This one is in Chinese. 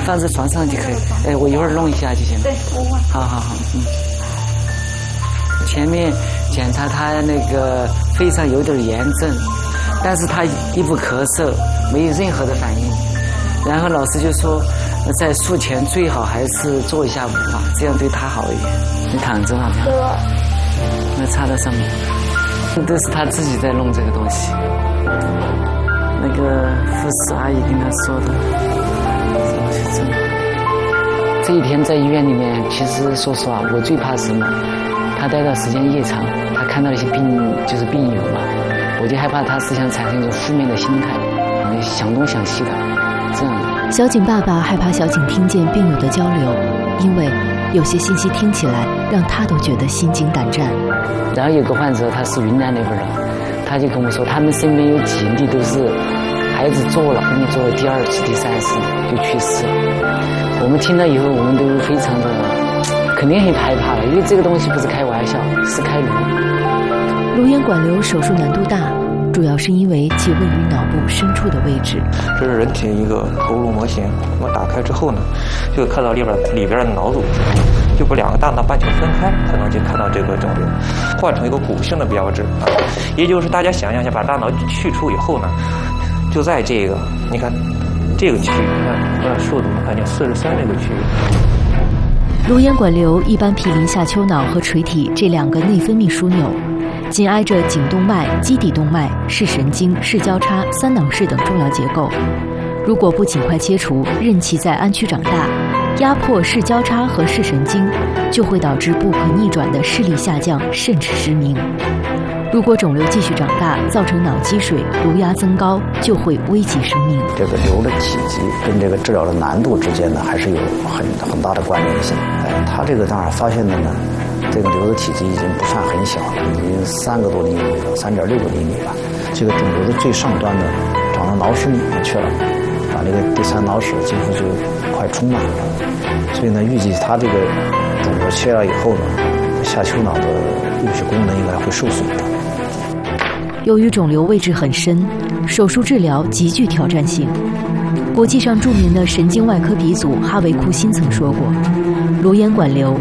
放在床上就可以。我一会儿弄一下就行。 对， 好，前面检查他那个肺上有点炎症，但是他一不咳嗽，没有任何的反应。然后老师就说，在术前最好还是做一下五法，这样对他好一点。你躺着好像，那插在上面，都是他自己在弄这个东西。那个护士阿姨跟他说的，这一天在医院里面，其实说实话，我最怕什么？他待的时间越长，他看到一些病友嘛，我就害怕他思想产生一种负面的心态，想东想西的，这样。 小景爸爸害怕小景听见病友的交流，因为有些信息听起来让他都觉得心惊胆战。 然后有个患者他是云南那边的，他就跟我说，他们身边有几例都是孩子做了，你做了第2次、第3次就去世了。我们听了以后，我们都非常的肯定很害怕了，因为这个东西不是开玩笑，是开颅。 颅咽管瘤手术难度大，主要是因为其位于脑部深处的位置。 这是人体一个头颅模型，我们打开之后呢，就看到里边的脑组织，就把2个大脑半球分开，才能去看到这个肿瘤，换成一个骨性的标志啊。也就是大家想象一下，把大脑去除以后呢，就在这个你看这个区域，你看数字能看见43这个区域。 颅咽管瘤一般毗邻下丘脑和垂体这2个内分泌枢纽，紧挨着颈动脉、基底动脉、视神经、视交叉、3脑室等重要结构。如果不尽快切除，任其在安区长大，压迫视交叉和视神经，就会导致不可逆转的视力下降，甚至失明。如果肿瘤继续长大，造成脑积水、颅压增高，就会危及生命。 这个瘤的体积跟这个治疗的难度之间呢，还是有很大的关联性。他这个当然发现的呢，这个瘤的体积已经不算很小了，已经3个多厘米了，3.6个厘米了。这个肿瘤的最上端呢，长到脑室里面去了，把这个第3脑室几乎就快充满了。所以呢，预计他这个肿瘤切了以后呢，下丘脑的物质功能应该会受损的。 由于肿瘤位置很深，手术治疗极具挑战性。国际上著名的神经外科鼻祖哈维库辛曾说过，颅咽管瘤